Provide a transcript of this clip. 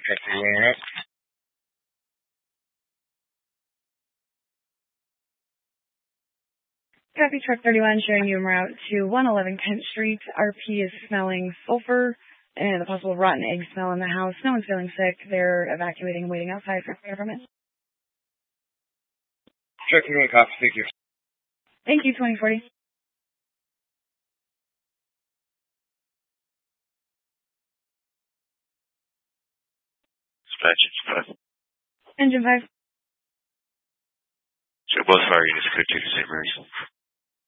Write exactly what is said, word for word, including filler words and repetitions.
check the unit. Copy truck thirty-one, showing you en route to one eleven Kent Street. R P is smelling sulfur and a possible rotten egg smell in the house. No one's feeling sick. They're evacuating and waiting outside for government. Truck unit, copy, figure. Thank you, twenty forty. Dispatch five. Engine five. So both fire units clear to the same reason.